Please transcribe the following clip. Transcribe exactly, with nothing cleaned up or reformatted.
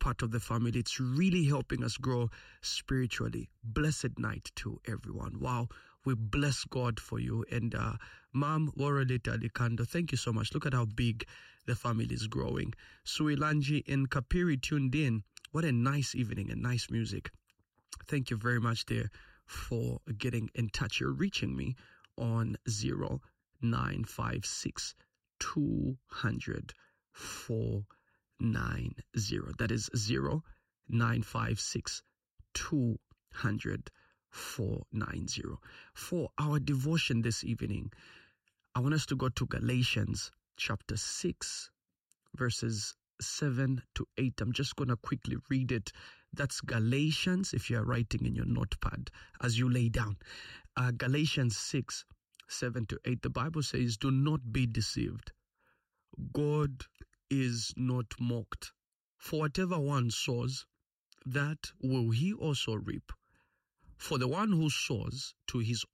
part of the family. It's really helping us grow spiritually. Blessed night to everyone. Wow. We bless God for you. And uh, Mom Waroleta Alikando, thank you so much. Look at how big the family is growing. Suilanji in Kapiri tuned in. What a nice evening and nice music. Thank you very much there for getting in touch. You're reaching me on zero nine five six two hundred four nine zero. That is zero nine five six two hundred four nine zero. For our devotion this evening, I want us to go to Galatians chapter six, verses seven to eight. I'm just going to quickly read it. That's Galatians, if you are writing in your notepad as you lay down. Uh, Galatians six, seven to eight. The Bible says, do not be deceived. God is not mocked. For whatever one sows, that will he also reap. For the one who sows to his